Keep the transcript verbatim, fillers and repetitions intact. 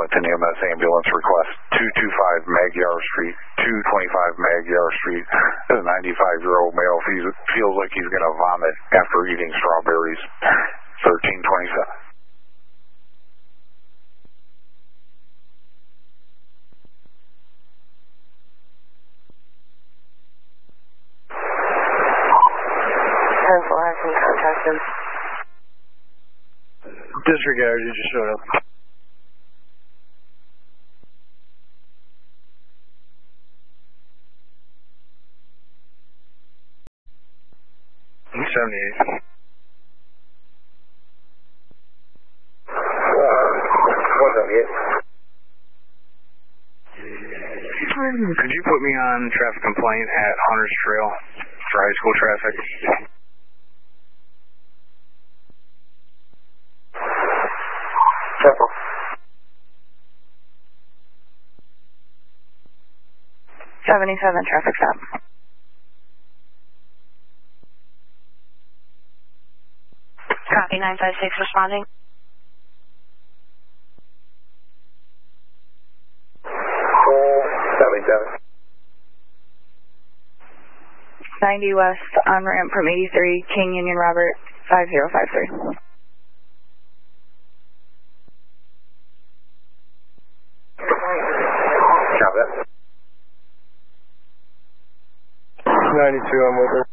Arlington E M S ambulance request, two twenty-five Magyar Street, two twenty-five Magyar Street. A ninety-five-year-old male feels, feels like he's going to vomit after eating strawberries, thirteen twenty-seven. ten four, I can contact him. Disregard, you just showed up. seventy-eight. one seventy-eight. Could you put me on traffic complaint at Hunters Trail for high school traffic? Careful. seventy-seven, traffic stop. Copy, nine five six responding. seventy-seven. ninety west, on ramp from eighty-three, King Union Robert, five zero five three. Copy that. ninety-two, I'm with her.